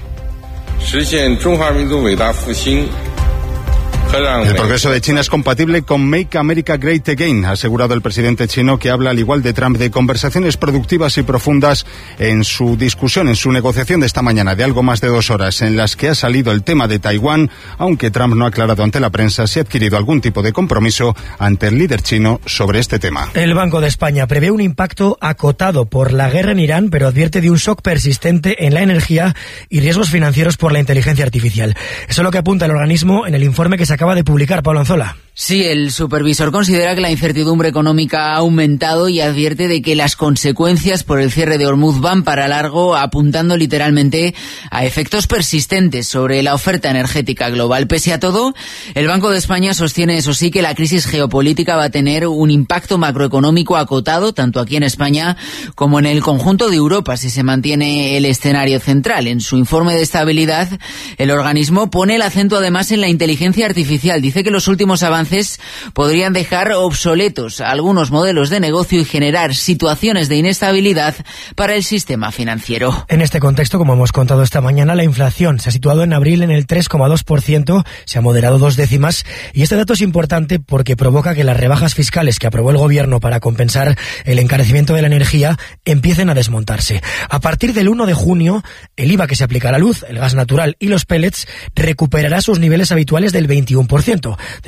El progreso de China es compatible con Make America Great Again, ha asegurado el presidente chino, que habla, al igual de Trump, de conversaciones productivas y profundas en su discusión, en su negociación de esta mañana de algo más de dos horas, en las que ha salido el tema de Taiwán, aunque Trump no ha aclarado ante la prensa si ha adquirido algún tipo de compromiso ante el líder chino sobre este tema. El Banco de España prevé un impacto acotado por la guerra en Irán, pero advierte de un shock persistente en la energía y riesgos financieros por la inteligencia artificial. Eso es lo que apunta el organismo en el informe que se acaba de publicar. Pablo Anzola. Sí, el supervisor considera que la incertidumbre económica ha aumentado y advierte de que las consecuencias por el cierre de Hormuz van para largo, apuntando literalmente a efectos persistentes sobre la oferta energética global. Pese a todo, el Banco de España sostiene, eso sí, que la crisis geopolítica va a tener un impacto macroeconómico acotado, tanto aquí en España como en el conjunto de Europa, si se mantiene el escenario central. En su informe de estabilidad, el organismo pone el acento además en la inteligencia artificial. Dice que los últimos avances podrían dejar obsoletos algunos modelos de negocio y generar situaciones de inestabilidad para el sistema financiero. En este contexto, como hemos contado esta mañana, la inflación se ha situado en abril en el tres coma dos por ciento, se ha moderado dos décimas, y este dato es importante porque provoca que las rebajas fiscales que aprobó el gobierno para compensar el encarecimiento de la energía empiecen a desmontarse. A partir del uno de junio, el I V A que se aplica a la luz, el gas natural y los pellets recuperará sus niveles habituales del veintiuno por ciento, después de que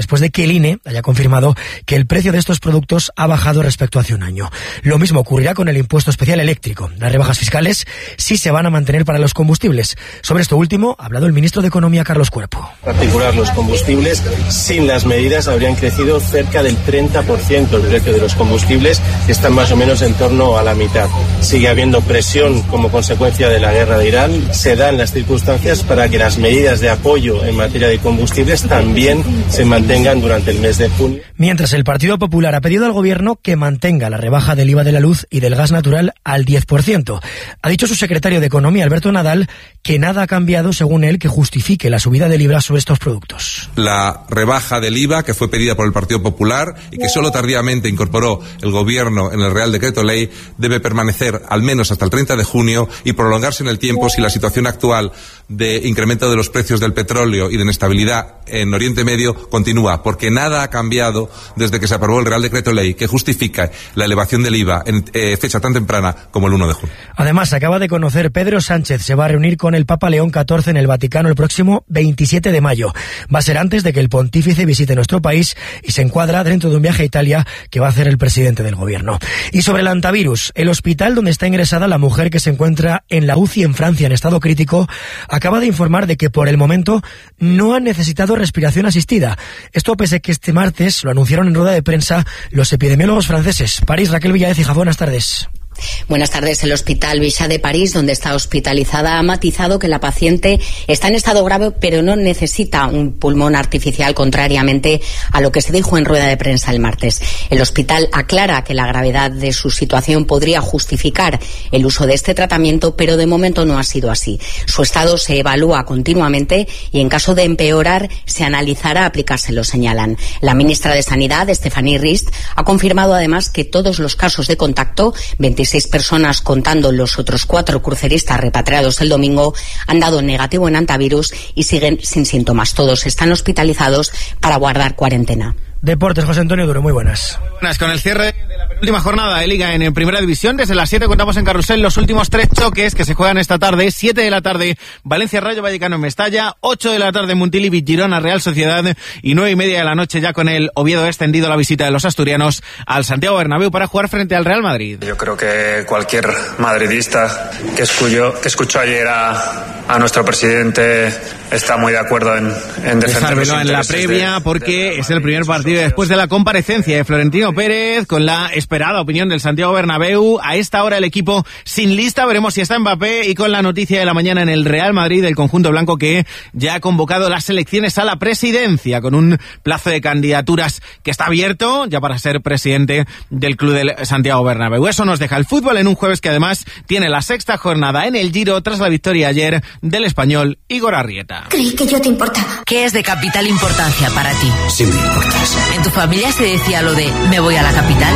el I N E haya confirmado que el precio de estos productos ha bajado respecto a hace un año. Lo mismo ocurrirá con el impuesto especial eléctrico. Las rebajas fiscales sí se van a mantener para los combustibles. Sobre esto último ha hablado el ministro de Economía, Carlos Cuerpo. En particular, los combustibles, sin las medidas, habrían crecido cerca del treinta por ciento el precio de los combustibles, que están más o menos en torno a la mitad. Sigue habiendo presión como consecuencia de la guerra de Irán. Se dan las circunstancias para que las medidas de apoyo en materia de combustibles también se mantengan durante el mes de junio. Mientras el Partido Popular ha pedido al Gobierno que mantenga la rebaja del I V A de la luz y del gas natural al diez por ciento. Ha dicho su secretario de Economía, Alberto Nadal, que nada ha cambiado, según él, que justifique la subida del I V A sobre estos productos. La rebaja del I V A, que fue pedida por el Partido Popular y que solo tardíamente incorporó el Gobierno en el Real Decreto Ley, debe permanecer al menos hasta el treinta de junio y prolongarse en el tiempo si la situación actual de incremento de los precios del petróleo y de inestabilidad en Oriente Medio continúa, porque nada ha cambiado desde que se aprobó el Real Decreto Ley que justifica la elevación del I V A en eh, fecha tan temprana como el uno de junio. Además, acaba de conocer Pedro Sánchez se va a reunir con el Papa León catorce en el Vaticano el próximo veintisiete de mayo. Va a ser antes de que el pontífice visite nuestro país y se encuadra dentro de un viaje a Italia que va a hacer el presidente del Gobierno. Y sobre el antivirus, el hospital donde está ingresada la mujer que se encuentra en la U C I en Francia en estado crítico acaba de informar de que por el momento no han necesitado respiración asistida. Esto pese a que este martes lo anunciaron en rueda de prensa los epidemiólogos franceses. París, Raquel Villáez y Jafón, buenas tardes. Buenas tardes. El Hospital Bichat de París, donde está hospitalizada, ha matizado que la paciente está en estado grave, pero no necesita un pulmón artificial, contrariamente a lo que se dijo en rueda de prensa el martes. El hospital aclara que la gravedad de su situación podría justificar el uso de este tratamiento, pero de momento no ha sido así. Su estado se evalúa continuamente y, en caso de empeorar, se analizará aplicárselo, señalan. La ministra de Sanidad, Stéphanie Rist, ha confirmado además que todos los casos de contacto, veintiséis personas contando los otros cuatro cruceristas repatriados el domingo, han dado negativo en antivirus y siguen sin síntomas. Todos están hospitalizados para guardar cuarentena. Deportes, José Antonio Duro, muy buenas. Buenas, con el cierre de la penúltima jornada de Liga en Primera División. Desde las siete contamos en Carrusel los últimos tres choques que se juegan esta tarde. siete de la tarde, Valencia Rayo Vallecano en Mestalla. ocho de la tarde, Montilivi Girona Real Sociedad. Y nueve y media de la noche ya con el Oviedo extendido la visita de los asturianos al Santiago Bernabéu para jugar frente al Real Madrid. Yo creo que cualquier madridista que escuchó, que escuchó ayer a, a nuestro presidente está muy de acuerdo en, en defender los en la previa de, porque de es el primer partido después de la comparecencia de Florentino Pérez con la esperada opinión del Santiago Bernabéu. A esta hora el equipo sin lista, veremos si está Mbappé, y con la noticia de la mañana en el Real Madrid del conjunto blanco que ya ha convocado las elecciones a la presidencia con un plazo de candidaturas que está abierto ya para ser presidente del club del Santiago Bernabéu. Eso nos deja el fútbol en un jueves que además tiene la sexta jornada en el Giro tras la victoria ayer del español Igor Arrieta. Creí que yo te importaba. ¿Qué es de capital importancia para ti? Sí me importas. ¿En tu familia se decía lo de me voy a la capital?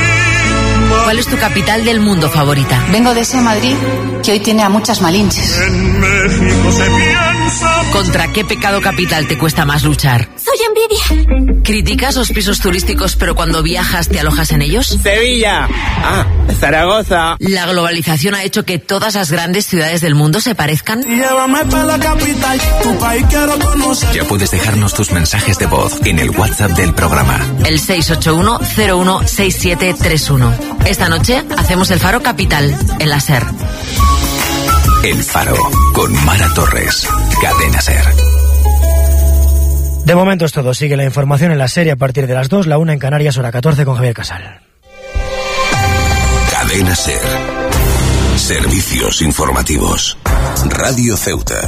¿Cuál es tu capital del mundo favorita? Vengo de ese Madrid que hoy tiene a muchas malinches. En México se piensa... ¿Contra qué pecado capital te cuesta más luchar? Soy envidia. ¿Criticas los pisos turísticos pero cuando viajas te alojas en ellos? Sevilla. Ah, Zaragoza. ¿La globalización ha hecho que todas las grandes ciudades del mundo se parezcan? Llévame para la capital, tu país quiero conocer. Ya puedes dejarnos tus mensajes de voz en el WhatsApp del programa. El seis ocho uno cero uno seis siete tres uno. Esta noche hacemos el Faro Capital en la SER. El Faro con Mara Torres. Cadena SER. De momento es todo. Sigue la información en la serie a partir de las dos, la una en Canarias, hora catorce con Javier Casal. Cadena SER. Servicios informativos. Radio Ceuta.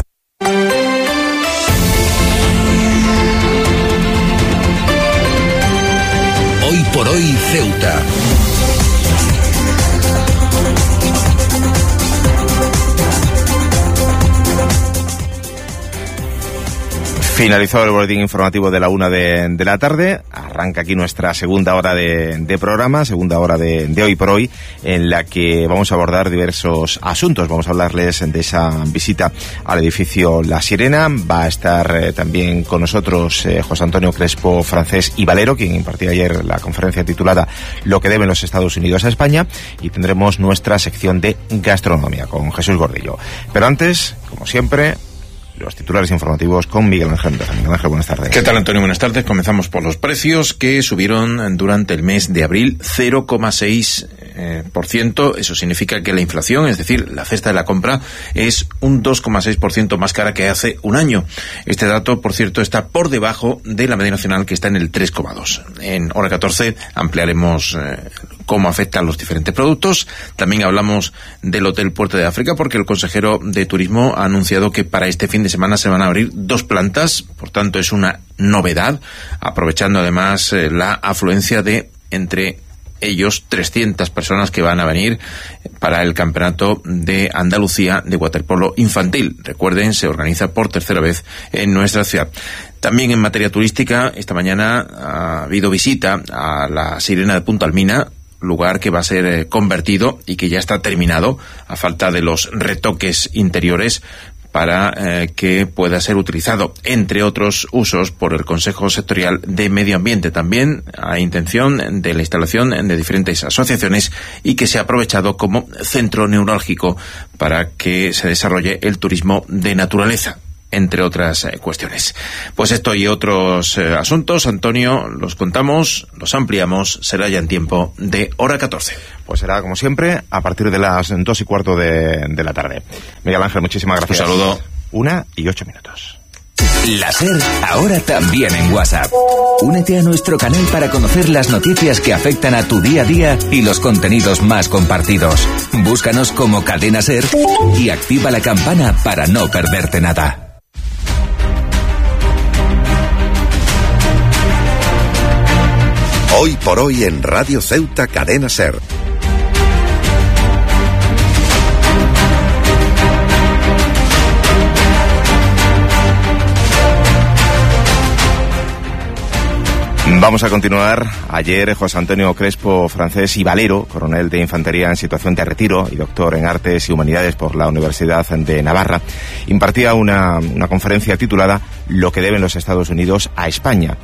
Hoy por hoy Ceuta. Finalizado el boletín informativo de la una de, de la tarde, arranca aquí nuestra segunda hora de, de programa, segunda hora de, de Hoy por Hoy, en la que vamos a abordar diversos asuntos. Vamos a hablarles de esa visita al edificio La Sirena. Va a estar eh, también con nosotros eh, José Antonio Crespo Francés y Valero, quien impartía ayer la conferencia titulada Lo que deben los Estados Unidos a España, y tendremos nuestra sección de gastronomía con Jesús Gordillo. Pero antes, como siempre, los titulares informativos con Miguel Ángel Mendoza. Miguel Ángel, buenas tardes. ¿Qué tal, Antonio? Buenas tardes. Comenzamos por los precios, que subieron durante el mes de abril cero coma seis por ciento. Eso significa que la inflación, es decir, la cesta de la compra, es un dos coma seis por ciento más cara que hace un año. Este dato, por cierto, está por debajo de la media nacional, que está en el tres coma dos. En hora catorce ampliaremos eh, cómo afectan los diferentes productos. También hablamos del Hotel Puerto de África, porque el consejero de Turismo ha anunciado que para este fin de semana se van a abrir dos plantas, por tanto es una novedad, aprovechando además eh, la afluencia de entre ellos trescientas personas que van a venir para el Campeonato de Andalucía de waterpolo infantil. Recuerden, se organiza por tercera vez en nuestra ciudad. También en materia turística, esta mañana ha habido visita a la Sirena de Punta Almina, lugar que va a ser eh, convertido y que ya está terminado a falta de los retoques interiores para eh, que pueda ser utilizado, entre otros usos, por el Consejo Sectorial de Medio Ambiente. También hay intención de la instalación de diferentes asociaciones y que sea aprovechado como centro neurálgico para que se desarrolle el turismo de naturaleza, entre otras eh, cuestiones. Pues esto y otros eh, asuntos, Antonio, los contamos, los ampliamos, será ya en tiempo de hora catorce. Pues será, como siempre, a partir de las dos y cuarto de, de la tarde. Miguel Ángel, muchísimas gracias. Un saludo. Una y ocho minutos. La SER, ahora también en WhatsApp. Únete a nuestro canal para conocer las noticias que afectan a tu día a día y los contenidos más compartidos. Búscanos como Cadena SER y activa la campana para no perderte nada. Hoy por hoy en Radio Ceuta Cadena SER. Vamos a continuar. Ayer José Antonio Crespo Francés y Valero, coronel de infantería en situación de retiro y doctor en Artes y Humanidades por la Universidad de Navarra, impartía una, una conferencia titulada Lo que deben los Estados Unidos a España.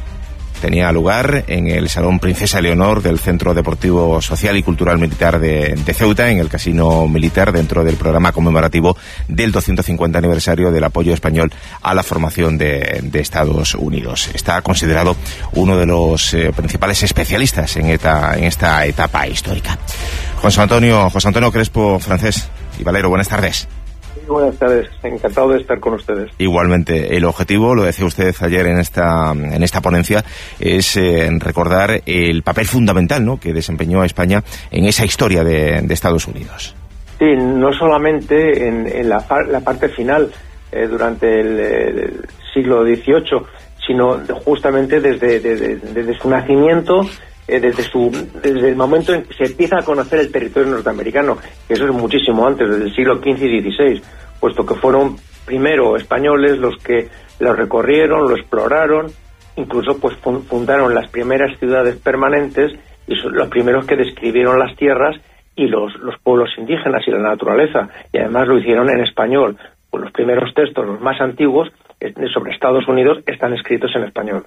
Tenía lugar en el Salón Princesa Leonor del Centro Deportivo Social y Cultural Militar de, de Ceuta, en el Casino Militar, dentro del programa conmemorativo del doscientos cincuenta aniversario del apoyo español a la formación de, de Estados Unidos. Está considerado uno de los eh, principales especialistas en esta, en esta etapa histórica. José Antonio, José Antonio Crespo Francés y Valero, buenas tardes. Buenas tardes, encantado de estar con ustedes. Igualmente, el objetivo, lo decía usted ayer en esta en esta ponencia, es eh, recordar el papel fundamental, ¿no?, que desempeñó España en esa historia de, de Estados Unidos. Sí, no solamente en, en la, la parte final, eh, durante el, el siglo dieciocho, sino justamente desde, desde, desde su nacimiento, eh, desde su desde el momento en que se empieza a conocer el territorio norteamericano, que eso es muchísimo antes, desde el siglo quince y dieciséis, puesto que fueron primero españoles los que lo recorrieron, lo exploraron, incluso pues fundaron las primeras ciudades permanentes y son los primeros que describieron las tierras y los, los pueblos indígenas y la naturaleza, y además lo hicieron en español. Pues los primeros textos, los más antiguos, sobre Estados Unidos, están escritos en español.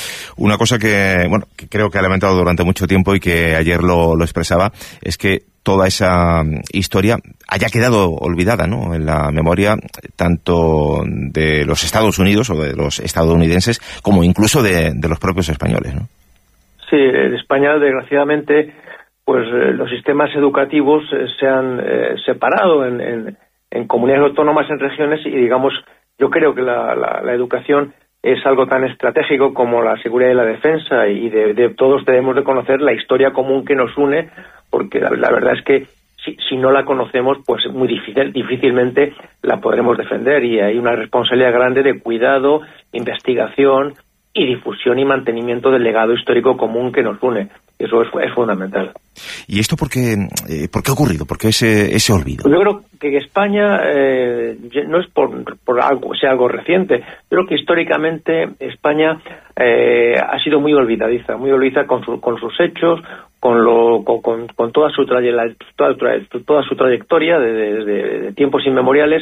Una cosa que, bueno, que creo que ha lamentado durante mucho tiempo y que ayer lo, lo expresaba, es que toda esa historia haya quedado olvidada, ¿no?, en la memoria tanto de los Estados Unidos o de los estadounidenses como incluso de, de los propios españoles, ¿no? Sí, en España, desgraciadamente, pues eh, los sistemas educativos eh, se han eh, separado en, en, en comunidades autónomas, en regiones, y digamos, yo creo que la, la, la educación es algo tan estratégico como la seguridad y la defensa, y de, de todos debemos de conocer la historia común que nos une, porque la, la verdad es que si, si no la conocemos, pues muy difícil, difícilmente la podremos defender, y hay una responsabilidad grande de cuidado, investigación y difusión y mantenimiento del legado histórico común que nos une. Eso es, es fundamental. ¿Y esto por qué, eh, por qué ha ocurrido? ¿Por qué ese, ese olvido? Yo creo que España eh, no es por, por algo, sea algo reciente. Yo creo que históricamente España eh, ha sido muy olvidadiza, muy olvidadiza con, su, con sus hechos, con, lo, con, con, con toda, su traye, toda, toda su trayectoria desde de, de tiempos inmemoriales.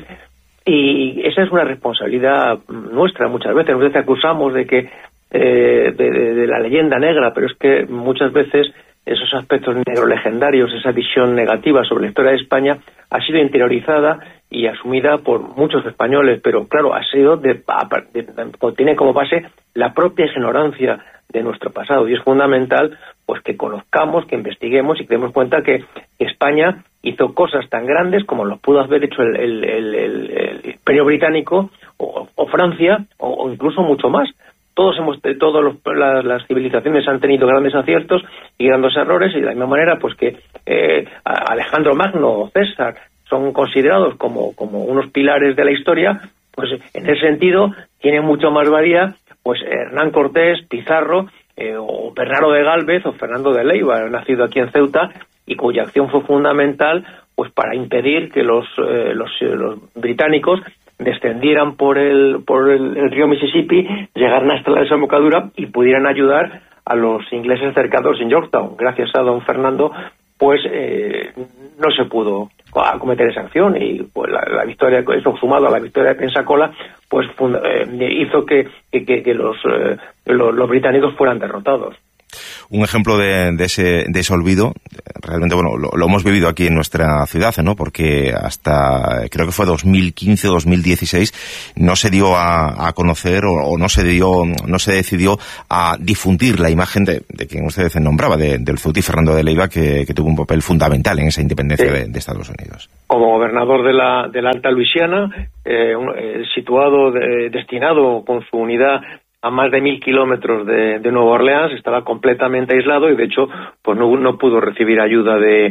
Y esa es una responsabilidad nuestra muchas veces. Muchas veces acusamos de que eh, de, de, de la leyenda negra, pero es que muchas veces esos aspectos negro legendarios, esa visión negativa sobre la historia de España, ha sido interiorizada y asumida por muchos españoles, pero claro, ha sido de, de, de, tiene como base la propia ignorancia de nuestro pasado, y es fundamental pues que conozcamos, que investiguemos y que demos cuenta que España hizo cosas tan grandes como lo pudo haber hecho el, el, el, el, el Imperio Británico o, o Francia o, o incluso mucho más. Todos hemos, todas las, las civilizaciones han tenido grandes aciertos y grandes errores, y de la misma manera pues que eh, Alejandro Magno o César son considerados como, como unos pilares de la historia, pues en ese sentido tiene mucho más valía pues Hernán Cortés, Pizarro, eh, o Bernardo de Gálvez o Fernando de Leiva, nacido aquí en Ceuta, y cuya acción fue fundamental pues para impedir que los, eh, los, los británicos descendieran por el por el, el río Mississippi, llegaran hasta la desembocadura y pudieran ayudar a los ingleses cercados en Yorktown. Gracias a don Fernando, pues eh, no se pudo acometer esa acción, y pues la, la victoria, eso sumado a la victoria de Pensacola, pues funda, eh, hizo que, que, que los, eh, los, los británicos fueran derrotados. Un ejemplo de, de, ese, de ese olvido, realmente, bueno, lo, lo hemos vivido aquí en nuestra ciudad, ¿no? Porque hasta, creo que fue dos mil quince o dos mil dieciséis, no se dio a, a conocer o, o no se dio, no se decidió a difundir la imagen de, de quien usted nombraba, de, del ceutí Fernando de Leiva, que, que tuvo un papel fundamental en esa independencia sí. de, de Estados Unidos. Como gobernador de la, de la Alta Luisiana, eh, un, eh, situado, de, destinado con su unidad a más de mil kilómetros de, de Nueva Orleans, estaba completamente aislado y de hecho pues no, no pudo recibir ayuda de,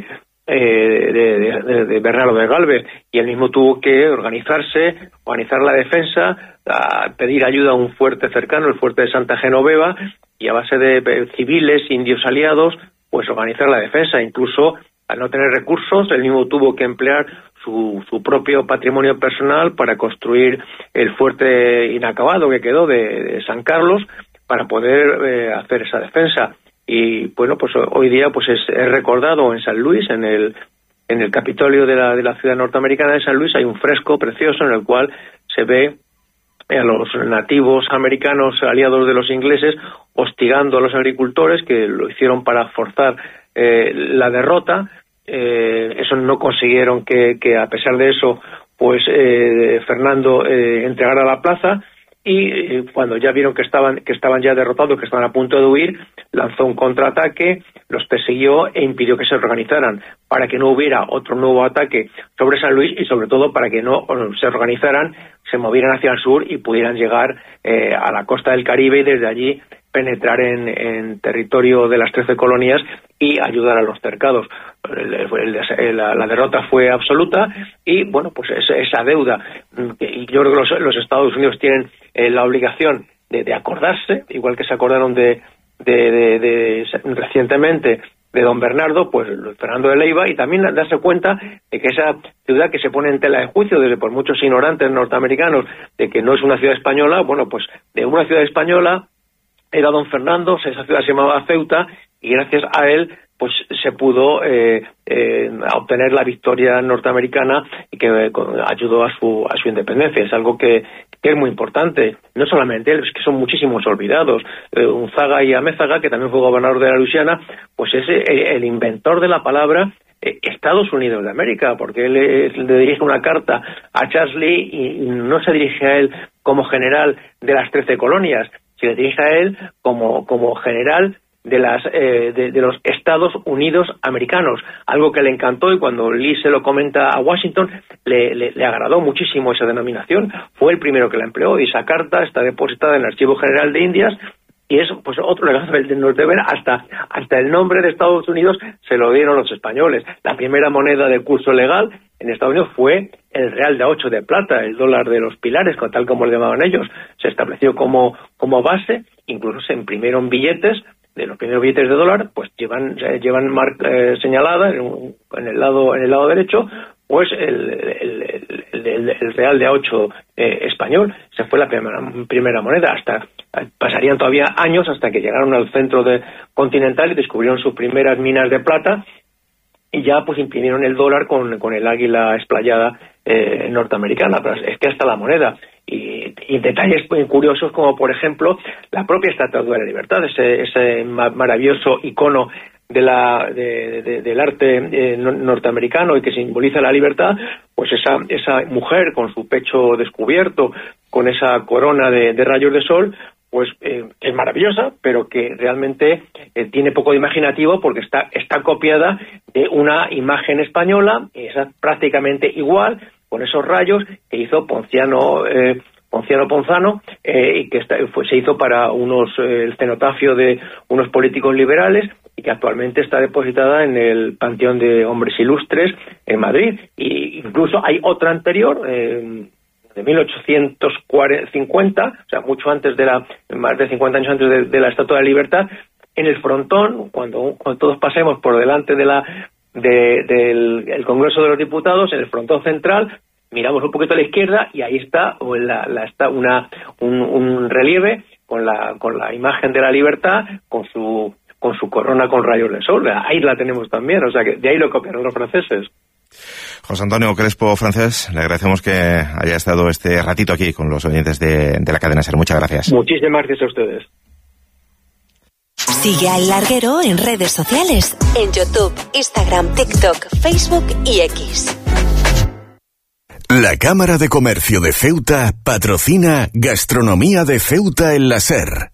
eh, de, de, de Bernardo de Gálvez, y él mismo tuvo que organizarse, organizar la defensa, a pedir ayuda a un fuerte cercano, el fuerte de Santa Genoveva, y a base de, de civiles, indios aliados, pues organizar la defensa. Incluso al no tener recursos, él mismo tuvo que emplear Su, su propio patrimonio personal para construir el fuerte inacabado que quedó de, de San Carlos para poder eh, hacer esa defensa. Y bueno, pues hoy día pues es, es recordado en San Luis, en el en el Capitolio de la, de la ciudad norteamericana de San Luis, hay un fresco precioso en el cual se ve a los nativos americanos aliados de los ingleses hostigando a los agricultores, que lo hicieron para forzar eh, la derrota. Eh, eso no consiguieron que, que a pesar de eso pues eh, Fernando eh, entregara la plaza, y eh, cuando ya vieron que estaban que estaban ya derrotados, que estaban a punto de huir, lanzó un contraataque, los persiguió e impidió que se organizaran para que no hubiera otro nuevo ataque sobre San Luis, y sobre todo para que no se organizaran, se movieran hacia el sur y pudieran llegar eh, a la costa del Caribe y desde allí penetrar en, en territorio de las trece colonias y ayudar a los cercados. El, el, el, la, la derrota fue absoluta, y bueno, pues esa, esa deuda, y yo creo que los, los Estados Unidos tienen eh, la obligación de, de acordarse, igual que se acordaron de, de, de, de recientemente de don Bernardo, pues Fernando de Leiva, y también darse cuenta de que esa ciudad que se pone en tela de juicio desde por muchos ignorantes norteamericanos de que no es una ciudad española, bueno, pues de una ciudad española era don Fernando, esa ciudad se llamaba Ceuta, y gracias a él pues se pudo eh, eh, obtener la victoria norteamericana, y que eh, ayudó a su a su independencia. Es algo que, que es muy importante. No solamente él, es que son muchísimos olvidados. Eh, Unzaga y Amézaga, que también fue gobernador de la Luisiana, pues es el, el inventor de la palabra eh, Estados Unidos de América, porque él, él le dirige una carta a Charles Lee, y, y no se dirige a él como general de las trece colonias, se le dirige a él como, como general de las eh, de, de los Estados Unidos americanos, algo que le encantó, y cuando Lee se lo comenta a Washington le, le, le agradó muchísimo esa denominación. Fue el primero que la empleó, y esa carta está depositada en el Archivo General de Indias, y es pues otro legado del norte. Hasta hasta el nombre de Estados Unidos se lo dieron los españoles. La primera moneda de curso legal en Estados Unidos fue el real de a ocho de plata, el dólar de los pilares, tal como le llamaban ellos. Se estableció como como base, incluso se imprimieron billetes. De los primeros billetes de dólar, pues llevan llevan mar, eh, señalada en, un, en el lado en el lado derecho, pues el, el, el, el, el real de a ocho eh, español. Esa fue la primera, primera moneda. Hasta pasarían todavía años hasta que llegaron al centro de continental y descubrieron sus primeras minas de plata, y ya pues imprimieron el dólar con, con el águila esplayada eh, norteamericana. Pero es que hasta la moneda. Y, y detalles muy curiosos, como por ejemplo la propia Estatua de la Libertad, ese, ese maravilloso icono de la de, de, del arte eh, norteamericano y que simboliza la libertad, pues esa esa mujer con su pecho descubierto, con esa corona de, de rayos de sol, pues eh, es maravillosa, pero que realmente eh, tiene poco de imaginativo porque está está copiada de una imagen española, es prácticamente igual, con esos rayos que hizo Ponciano eh, Ponciano Ponzano, eh, y que está, fue, se hizo para unos eh, el cenotafio de unos políticos liberales y que actualmente está depositada en el Panteón de Hombres Ilustres en Madrid. Y incluso hay otra anterior, eh, de mil ochocientos cincuenta, o sea, mucho antes de la, más de cincuenta años antes de, de la Estatua de la Libertad, en el frontón, cuando, cuando todos pasemos por delante de la de, del el Congreso de los Diputados, en el frontón central, miramos un poquito a la izquierda y ahí está, o la, la está una un, un relieve con la con la imagen de la libertad, con su con su corona con rayos de sol. Ahí la tenemos también, o sea que de ahí lo copiaron los franceses. José Antonio Crespo Francés, le agradecemos que haya estado este ratito aquí con los oyentes de, de la cadena SER. Muchas gracias. Muchísimas gracias a ustedes. Sigue a El Larguero en redes sociales, en YouTube, Instagram, TikTok, Facebook y X. La Cámara de Comercio de Ceuta patrocina Gastronomía de Ceuta en la SER.